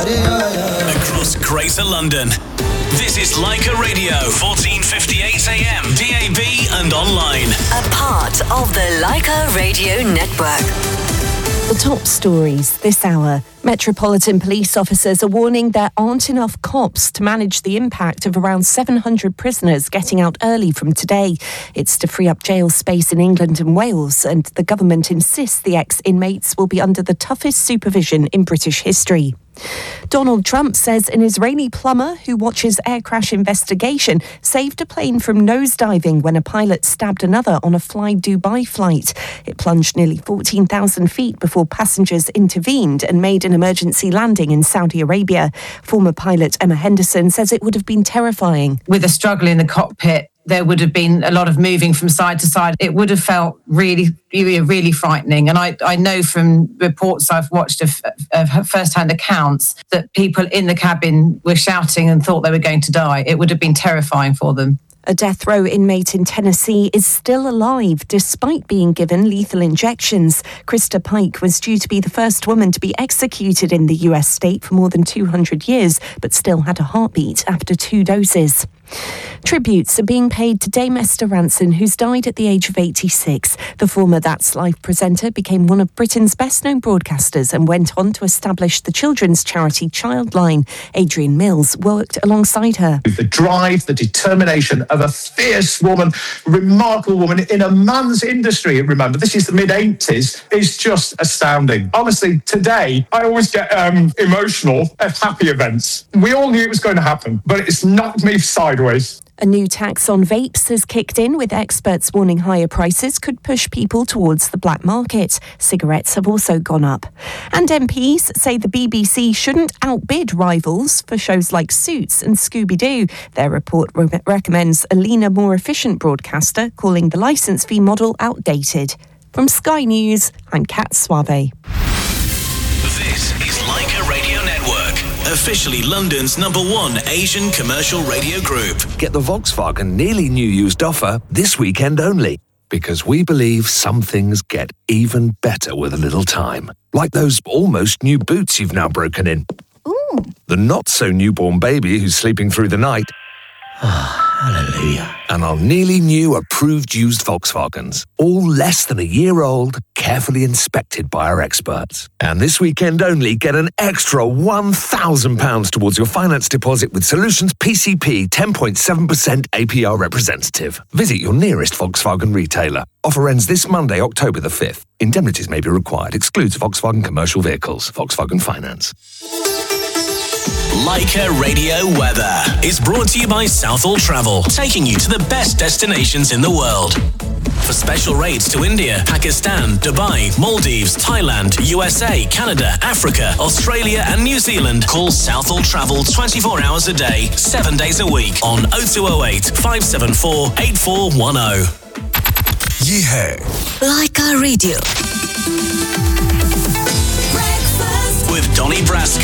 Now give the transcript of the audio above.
Across Greater London. This is Leica Radio, 1458 AM, DAB and online. A part of the Leica Radio Network. The top stories this hour. Metropolitan police officers are warning there aren't enough cops to manage the impact of around 700 prisoners getting out early from today. It's to free up jail space in England and Wales, and the government insists the ex-inmates will be under the toughest supervision in British history. Donald Trump says an Israeli plumber who watches air crash investigation saved a plane from nosediving when a pilot stabbed another on a Fly Dubai flight. It plunged nearly 14,000 feet before passengers intervened and made an emergency landing in Saudi Arabia. Former pilot Emma Henderson says it would have been terrifying. With a struggle in the cockpit, there would have been a lot of moving from side to side. It would have felt really, really frightening. And I know from reports I've watched of first-hand accounts that people in the cabin were shouting and thought they were going to die. It would have been terrifying for them. A death row inmate in Tennessee is still alive despite being given lethal injections. Krista Pike was due to be the first woman to be executed in the US state for more than 200 years, but still had a heartbeat after 2 doses. Tributes are being paid to Dame Esther Rantzen, who's died at the age of 86. The former That's Life presenter became one of Britain's best-known broadcasters and went on to establish the children's charity Childline. Adrian Mills worked alongside her. The drive, the determination of a fierce woman, remarkable woman in a man's industry, remember, this is the mid-80s, is just astounding. Honestly, today, I always get emotional at happy events. We all knew it was going to happen, but it's knocked me sideways. A new tax on vapes has kicked in, with experts warning higher prices could push people towards the black market. Cigarettes have also gone up. And MPs say the BBC shouldn't outbid rivals for shows like Suits and Scooby-Doo. Their report recommends a leaner, more efficient broadcaster, calling the licence fee model outdated. From Sky News, I'm Kat Suave. This is Leica Radio Network, officially London's #1 Asian commercial radio group. Get the Volkswagen nearly new used offer this weekend only, because we believe some things get even better with a little time. Like those almost new boots you've now broken in. Ooh. The not so newborn baby who's sleeping through the night. Hallelujah. And our nearly new approved used Volkswagens, all less than a year old, carefully inspected by our experts. And this weekend only, get an extra £1,000 towards your finance deposit with Solutions PCP 10.7% APR representative. Visit your nearest Volkswagen retailer. Offer ends this Monday, October the 5th. Indemnities may be required. Excludes Volkswagen commercial vehicles. Volkswagen Finance. Leica Radio Weather is brought to you by Southall Travel, taking you to the best destinations in the world. For special rates to India, Pakistan, Dubai, Maldives, Thailand, USA, Canada, Africa, Australia and New Zealand, call Southall Travel 24 hours a day, 7 days a week on 0208 574 8410. Yeah. Leica Radio. With Donny Brasco.